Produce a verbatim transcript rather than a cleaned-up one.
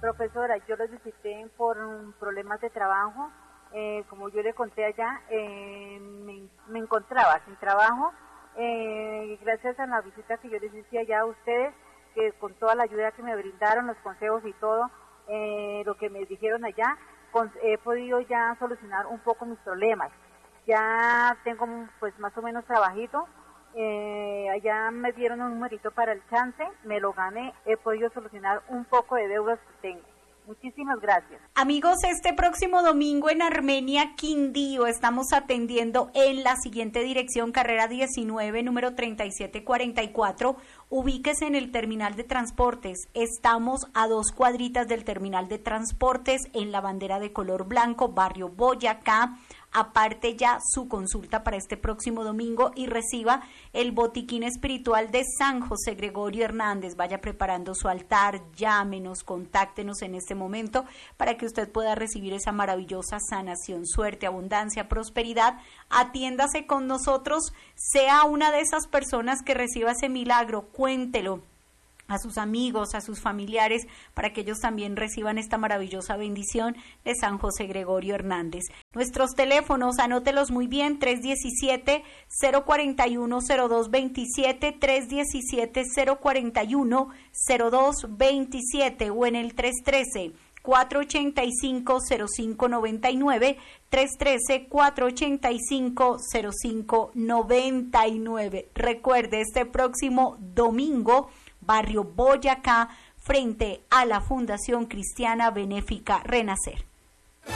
Profesora, yo los visité por um, problemas de trabajo. Eh, como yo le conté allá, eh, me, me encontraba sin trabajo. Eh, gracias a la visita que yo les hice allá a ustedes, que con toda la ayuda que me brindaron, los consejos y todo, eh, lo que me dijeron allá, con, he podido ya solucionar un poco mis problemas. Ya tengo pues más o menos trabajito, eh, allá me dieron un numerito para el chance, me lo gané, he podido solucionar un poco de deudas que tengo. Muchísimas gracias. Amigos, este próximo domingo en Armenia, Quindío, estamos atendiendo en la siguiente dirección, carrera diecinueve, número treinta y siete cuarenta y cuatro. Ubíquese en el terminal de transportes. Estamos a dos cuadritas del terminal de transportes en la bandera de color blanco, barrio Boyacá. Aparte ya su consulta para este próximo domingo y reciba el botiquín espiritual de San José Gregorio Hernández. Vaya preparando su altar, llámenos, contáctenos en este momento para que usted pueda recibir esa maravillosa sanación, suerte, abundancia, prosperidad. Atiéndase con nosotros, sea una de esas personas que reciba ese milagro, cuéntelo a sus amigos, a sus familiares, para que ellos también reciban esta maravillosa bendición de San José Gregorio Hernández. Nuestros teléfonos, anótelos muy bien, tres diecisiete, cero cuarenta y uno, cero dos veintisiete, tres diecisiete, cero cuarenta y uno, cero dos veintisiete o en el tres trece, cuatro ochenta y cinco, cero cinco noventa y nueve, tres trece, cuatro ochenta y cinco, cero cinco noventa y nueve. Recuerde, este próximo domingo, barrio Boyacá, frente a la Fundación Cristiana Benéfica Renacer.